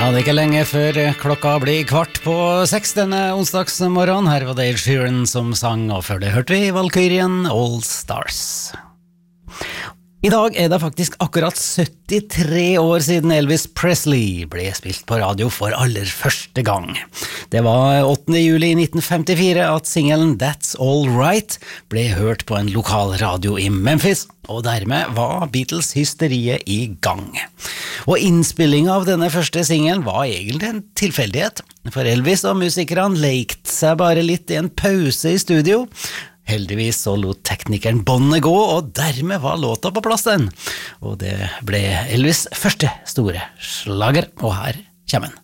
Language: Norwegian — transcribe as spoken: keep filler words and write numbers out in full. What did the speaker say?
Ja, det er ikke lenge før klokka blir kvart på seks denne onsdagsmorgen. Her var det Ed Sheeran som sang, og før det hørte vi Valkyrien All Stars. I dag er det faktisk akkurat syttitre år siden Elvis Presley ble spilt på radio for aller første gang. Det var åttende juli nitten femtifire at singelen That's All Right ble hørt på en lokal radio i Memphis, og dermed var Beatles-hysteriet i gang. Og innspillingen av denne første singelen var egentlig en tilfeldighet, for Elvis og musikerne lekte seg bare litt i en pause i studio. Heldigvis så lot teknikeren båndet gå, og dermed var låta på plass den. Og det ble Elvis' første store slager, og her kommer den.